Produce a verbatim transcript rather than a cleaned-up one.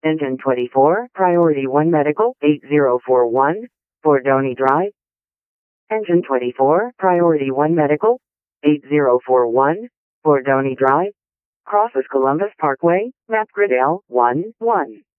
Engine twenty-four, Priority one Medical, eight zero four one, Bordoni Drive. Engine twenty-four, Priority one Medical, eight zero four one, Bordoni Drive. Crosses Columbus Parkway, map grid L one one.